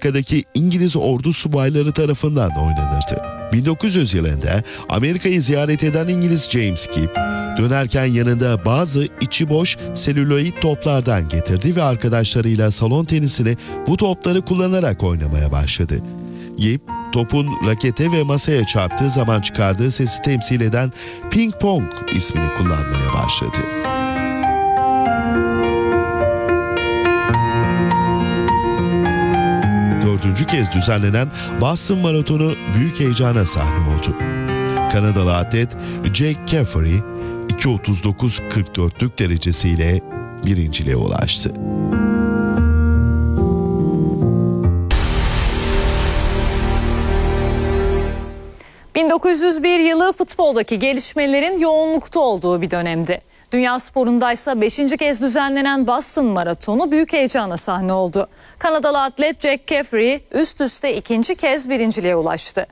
Amerika'daki İngiliz ordu subayları tarafından oynanırdı. 1900 yılında Amerika'yı ziyaret eden İngiliz James Gibb, dönerken yanında bazı içi boş selüloid toplardan getirdi ve arkadaşlarıyla salon tenisini bu topları kullanarak oynamaya başladı. Gibb, topun rakete ve masaya çarptığı zaman çıkardığı sesi temsil eden ping pong ismini kullanmaya başladı. Dördüncü kez düzenlenen Boston Maratonu büyük heyecana sahne oldu. Kanadalı atlet Jack Caffery 2.39.44'lük derecesiyle birinciliğe ulaştı. ...1901 yılı futboldaki gelişmelerin yoğunlukta olduğu bir dönemdi. Dünya sporundaysa 5. kez düzenlenen Boston Maratonu büyük heyecana sahne oldu. Kanadalı atlet Jack Caffery üst üste 2. kez birinciliğe ulaştı.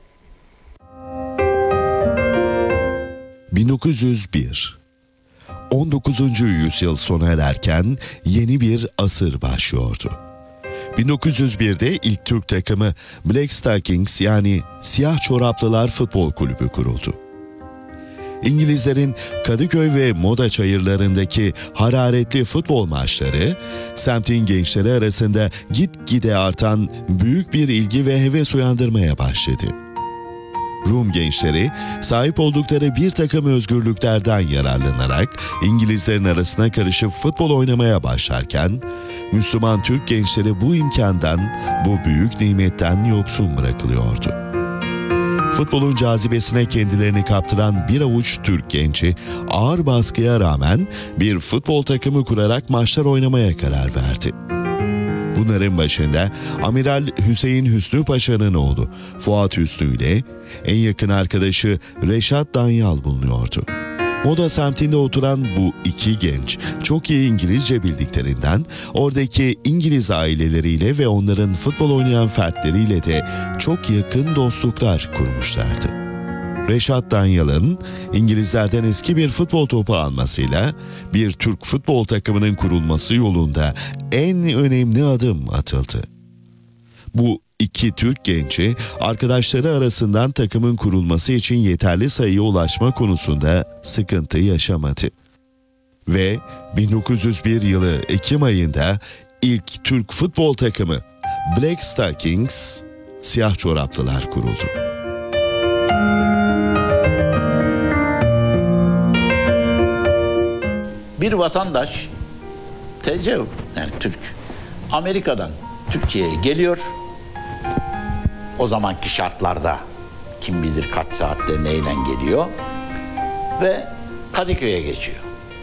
1901 19. yüzyıl sona ererken yeni bir asır başlıyordu. 1901'de ilk Türk takımı Black Stockings yani Siyah Çoraplılar Futbol Kulübü kuruldu. İngilizlerin Kadıköy ve Moda çayırlarındaki hararetli futbol maçları, semtin gençleri arasında gitgide artan büyük bir ilgi ve heves uyandırmaya başladı. Rum gençleri sahip oldukları bir takım özgürlüklerden yararlanarak İngilizlerin arasına karışıp futbol oynamaya başlarken, Müslüman Türk gençleri bu imkandan, bu büyük nimetten yoksun bırakılıyordu. Futbolun cazibesine kendilerini kaptıran bir avuç Türk genci ağır baskıya rağmen bir futbol takımı kurarak maçlar oynamaya karar verdi. Bunların başında Amiral Hüseyin Hüsnü Paşa'nın oğlu Fuat Hüsnü ile en yakın arkadaşı Reşat Danyal bulunuyordu. Moda semtinde oturan bu iki genç çok iyi İngilizce bildiklerinden oradaki İngiliz aileleriyle ve onların futbol oynayan fertleriyle de çok yakın dostluklar kurmuşlardı. Reşat Danyal'ın İngilizlerden eski bir futbol topu almasıyla bir Türk futbol takımının kurulması yolunda en önemli adım atıldı. Bu iki Türk genci arkadaşları arasından takımın kurulması için yeterli sayıya ulaşma konusunda sıkıntı yaşamadı. Ve 1901 yılı Ekim ayında ilk Türk futbol takımı Black Stockings, Siyah Çoraplılar kuruldu. Bir vatandaş, TC yani Türk, Amerika'dan Türkiye'ye geliyor. O zamanki şartlarda kim bilir kaç saatte neyle geliyor ve Kadıköy'e geçiyor.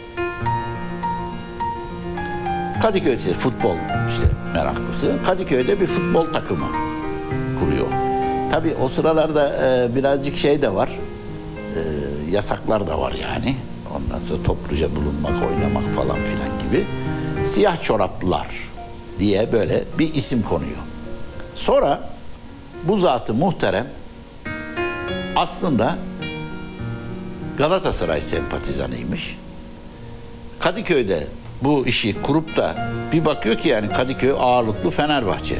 Kadıköy futbol işte meraklısı. Kadıköy'de bir futbol takımı kuruyor. Tabii o sıralarda birazcık şey de var, yasaklar da var yani. Ondan sonra topluca bulunmak, oynamak falan filan gibi. Siyah Çoraplılar diye böyle bir isim konuyor. Sonra bu zat-ı muhterem aslında Galatasaray sempatizanıymış. Kadıköy'de bu işi kurup da bir bakıyor ki yani Kadıköy ağırlıklı Fenerbahçe.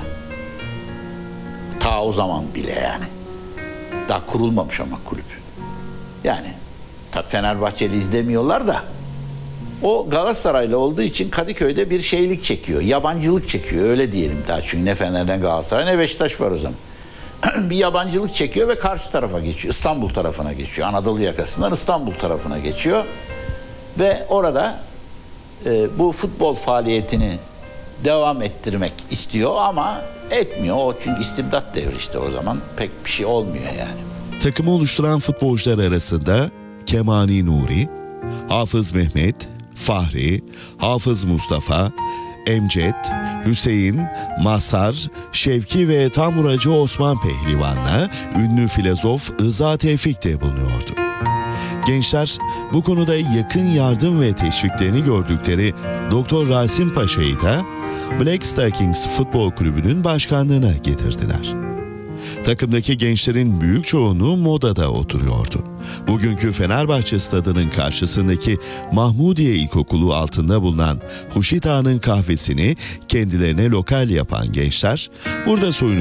Ta o zaman bile yani. Daha kurulmamış ama kulüp. Yani tabii Fenerbahçeli izlemiyorlar da o Galatasaraylı olduğu için Kadıköy'de bir şeylik çekiyor. Yabancılık çekiyor öyle diyelim daha çünkü ne Fener'den Galatasaray ne Beşiktaş var o zaman. Bir yabancılık çekiyor ve karşı tarafa geçiyor. İstanbul tarafına geçiyor. Anadolu yakasından İstanbul tarafına geçiyor. Ve orada bu futbol faaliyetini devam ettirmek istiyor ama etmiyor. O çünkü istibdat devri işte o zaman pek bir şey olmuyor yani. Takımı oluşturan futbolcular arasında Kemani Nuri, Hafız Mehmet, Fahri, Hafız Mustafa, Emcet, Hüseyin, Mazhar, Şevki ve Tamburacı Osman Pehlivan'la ünlü filozof Rıza Tevfik de bulunuyordu. Gençler bu konuda yakın yardım ve teşviklerini gördükleri Doktor Rasim Paşa'yı da Black Stockings Futbol Kulübü'nün başkanlığına getirdiler. Takımdaki gençlerin büyük çoğunluğu Moda'da oturuyordu. Bugünkü Fenerbahçe stadının karşısındaki Mahmudiye İlkokulu altında bulunan Huşit Ağa'nın kahvesini kendilerine lokal yapan gençler burada soyunacaklarını